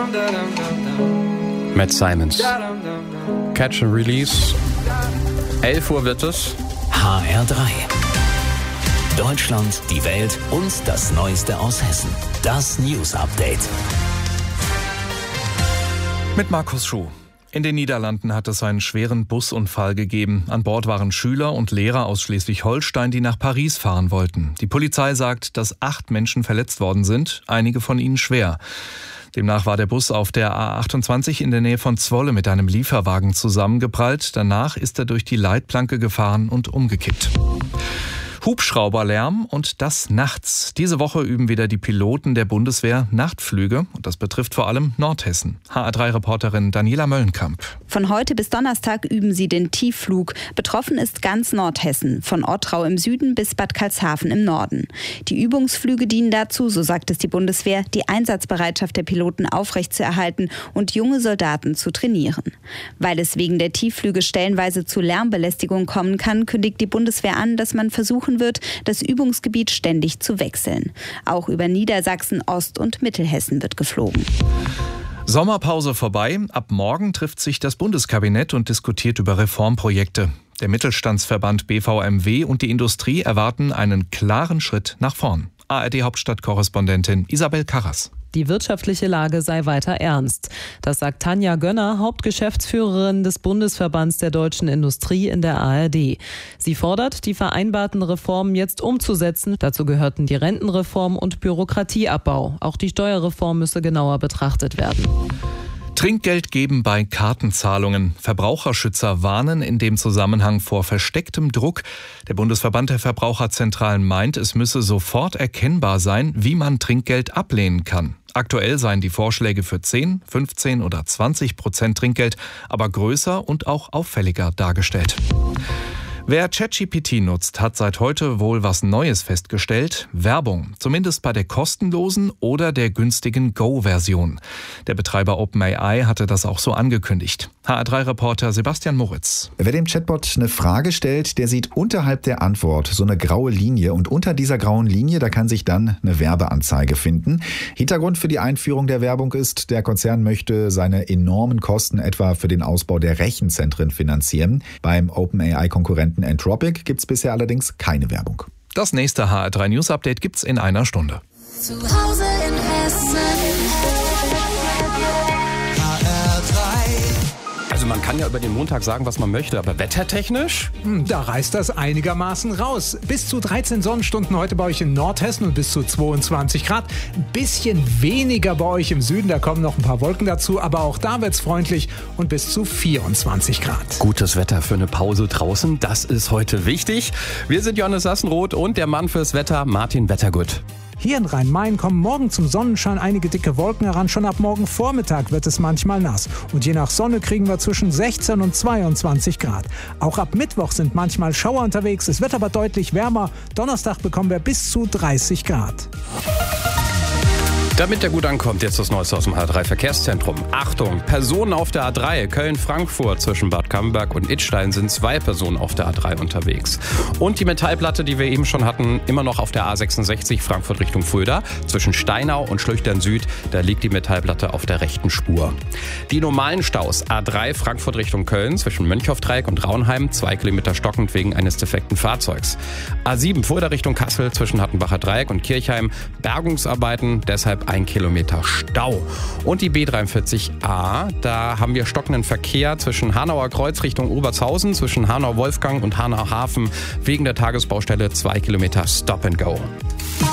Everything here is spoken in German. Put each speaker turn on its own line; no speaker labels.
Matt Simons. Catch and Release. 11 Uhr wird es.
HR3. Deutschland, die Welt und das Neueste aus Hessen. Das News Update.
Mit Markus Schuh. In den Niederlanden hat es einen schweren Busunfall gegeben. An Bord waren Schüler und Lehrer aus Schleswig-Holstein, die nach Paris fahren wollten. Die Polizei sagt, dass 8 Menschen verletzt worden sind, einige von ihnen schwer. Demnach war der Bus auf der A28 in der Nähe von Zwolle mit einem Lieferwagen zusammengeprallt. Danach ist er durch die Leitplanke gefahren und umgekippt. Hubschrauberlärm und das nachts. Diese Woche üben wieder die Piloten der Bundeswehr Nachtflüge. Und das betrifft vor allem Nordhessen. HR3-Reporterin Daniela Möllenkamp.
Von heute bis Donnerstag üben sie den Tiefflug. Betroffen ist ganz Nordhessen, von Ottrau im Süden bis Bad Karlshafen im Norden. Die Übungsflüge dienen dazu, so sagt es die Bundeswehr, die Einsatzbereitschaft der Piloten aufrechtzuerhalten und junge Soldaten zu trainieren. Weil es wegen der Tiefflüge stellenweise zu Lärmbelästigung kommen kann, kündigt die Bundeswehr an, dass man versuchen wird, das Übungsgebiet ständig zu wechseln. Auch über Niedersachsen, Ost- und Mittelhessen wird geflogen.
Sommerpause vorbei. Ab morgen trifft sich das Bundeskabinett und diskutiert über Reformprojekte. Der Mittelstandsverband BVMW und die Industrie erwarten einen klaren Schritt nach vorn. ARD-Hauptstadtkorrespondentin Isabel Karras.
Die wirtschaftliche Lage sei weiter ernst. Das sagt Tanja Gönner, Hauptgeschäftsführerin des Bundesverbands der deutschen Industrie in der ARD. Sie fordert, die vereinbarten Reformen jetzt umzusetzen. Dazu gehörten die Rentenreform und Bürokratieabbau. Auch die Steuerreform müsse genauer betrachtet werden.
Trinkgeld geben bei Kartenzahlungen. Verbraucherschützer warnen in dem Zusammenhang vor verstecktem Druck. Der Bundesverband der Verbraucherzentralen meint, es müsse sofort erkennbar sein, wie man Trinkgeld ablehnen kann. Aktuell seien die Vorschläge für 10, 15 oder 20% Trinkgeld aber größer und auch auffälliger dargestellt. Wer ChatGPT nutzt, hat seit heute wohl was Neues festgestellt. Werbung, zumindest bei der kostenlosen oder der günstigen Go-Version. Der Betreiber OpenAI hatte das auch so angekündigt. HR3-Reporter Sebastian Moritz.
Wer dem Chatbot eine Frage stellt, der sieht unterhalb der Antwort so eine graue Linie. Und unter dieser grauen Linie, da kann sich dann eine Werbeanzeige finden. Hintergrund für die Einführung der Werbung ist, der Konzern möchte seine enormen Kosten etwa für den Ausbau der Rechenzentren finanzieren. Beim OpenAI-Konkurrenten Anthropic gibt es bisher allerdings keine Werbung.
Das nächste HR3 News Update gibt's in einer Stunde.
Zu Hause in Hessen.
Also man kann ja über den Montag sagen, was man möchte, aber wettertechnisch?
Da reißt das einigermaßen raus. Bis zu 13 Sonnenstunden heute bei euch in Nordhessen und bis zu 22 Grad. Ein bisschen weniger bei euch im Süden, da kommen noch ein paar Wolken dazu, aber auch da wird's freundlich und bis zu 24 Grad.
Gutes Wetter für eine Pause draußen, das ist heute wichtig. Wir sind Johannes Sassenroth und der Mann fürs Wetter, Martin Wettergut.
Hier in Rhein-Main kommen morgen zum Sonnenschein einige dicke Wolken heran. Schon ab morgen Vormittag wird es manchmal nass. Und je nach Sonne kriegen wir zwischen 16 und 22 Grad. Auch ab Mittwoch sind manchmal Schauer unterwegs. Es wird aber deutlich wärmer. Donnerstag bekommen wir bis zu 30 Grad.
Damit der gut ankommt, jetzt das Neueste aus dem HR3-Verkehrszentrum. Achtung, Personen auf der A3, Köln-Frankfurt zwischen Bad Camberg und Idstein sind 2 Personen auf der A3 unterwegs. Und die Metallplatte, die wir eben schon hatten, immer noch auf der A66 Frankfurt Richtung Fulda. Zwischen Steinau und Schlüchtern Süd, da liegt die Metallplatte auf der rechten Spur. Die normalen Staus, A3 Frankfurt Richtung Köln zwischen Mönchhofdreieck und Raunheim, 2 Kilometer stockend wegen eines defekten Fahrzeugs. A7 Fulda Richtung Kassel zwischen Hattenbacher Dreieck und Kirchheim, Bergungsarbeiten, deshalb 1 Kilometer Stau. Und die B43a, da haben wir stockenden Verkehr zwischen Hanauer Kreuz Richtung Obertshausen, zwischen Hanau Wolfgang und Hanau Hafen wegen der Tagesbaustelle 2 Kilometer Stop and Go.